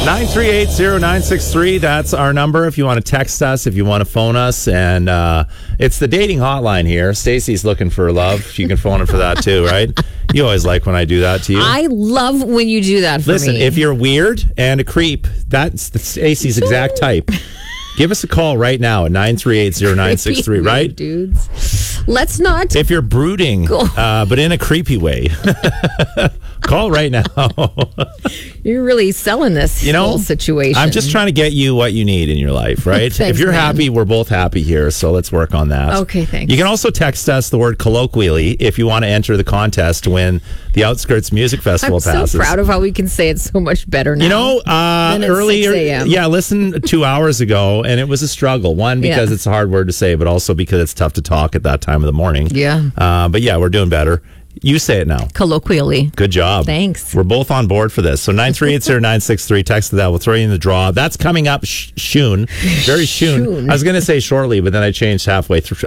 938-0963. That's our number if you want to text us, if you want to phone us. And it's the dating hotline here. Stacy's looking for love. You can phone her for that too, right? You always like when I do that to you. I love when you do that for me. Listen, if you're weird and a creep, that's Stacy's exact type. Give us a call right now at 938-0963, right? Dudes. Let's not. If you're brooding, but in a creepy way, call right now. You're really selling this whole situation. I'm just trying to get you what you need in your life, right? Thanks, if you're man. happy, we're both happy here, so let's work on that. Okay, thanks. You can also text us the word colloquially if you want to enter the contest to win the Outskirts Music Festival passes. So proud of how we can say it so much better now. You know, earlier, 6 a.m. yeah, listen 2 hours ago, and it was a struggle. One, because it's a hard word to say, but also because it's tough to talk at that time of the morning. Yeah. But yeah, we're doing better. You say it now. Colloquially. Good job. Thanks. We're both on board for this. So 938-0963, text to that. We'll throw you in the draw. That's coming up soon. Very soon. I was going to say shortly, but then I changed halfway through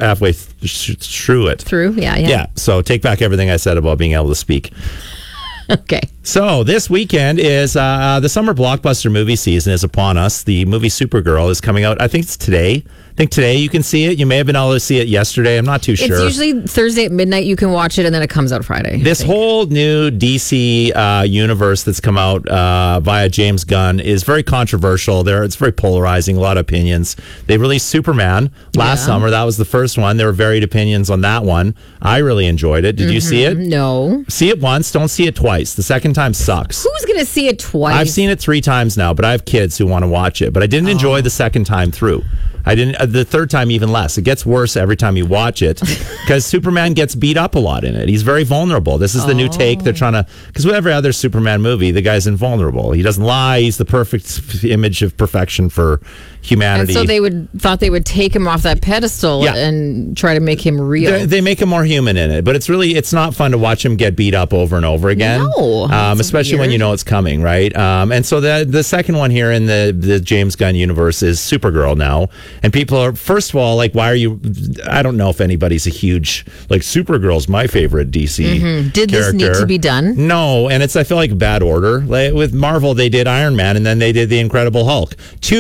it. Through? Yeah. Yeah. So take back everything I said about being able to speak. Okay. So this weekend is the summer blockbuster movie season is upon us. The movie Supergirl is coming out. I think it's today. I think today you can see it. You may have been able to see it yesterday. I'm not too sure. It's usually Thursday at midnight you can watch it, and then it comes out Friday. This whole new DC universe that's come out via James Gunn is very controversial. It's very polarizing, a lot of opinions. They released Superman last summer. That was the first one. There were varied opinions on that one. I really enjoyed it. Did you see it? No. See it once, don't see it twice. The second time sucks. Who's going to see it twice? I've seen it 3 times now, but I have kids who want to watch it. But I didn't enjoy the second time through. I didn't. The third time even less. It gets worse every time you watch it because Superman gets beat up a lot in it. He's very vulnerable. This is the new take. They're trying to, because with every other Superman movie, the guy's invulnerable. He doesn't lie. He's the perfect image of perfection for humanity. And so thought they would take him off that pedestal and try to make him real. They make him more human in it, but it's not fun to watch him get beat up over and over again. No, especially when you know it's coming, right? And so the second one here in the James Gunn universe is Supergirl now. And people are, first of all, like, why are you, I don't know if anybody's a huge, like, Supergirl's my favorite DC Did character. this need to be done? No, and I feel like bad order. Like, with Marvel, they did Iron Man, and then they did The Incredible Hulk.